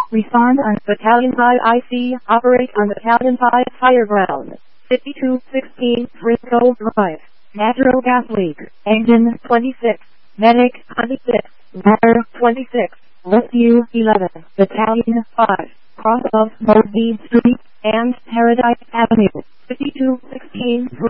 Respond on Battalion High IC. Operate on Battalion High higher ground. 5216 Frisco Drive. Natural gas leak. Engine 26. Medic 26. Ladder 26. Rescue 11. Battalion 5. Cross of Mosby Street and Paradise Avenue. 5216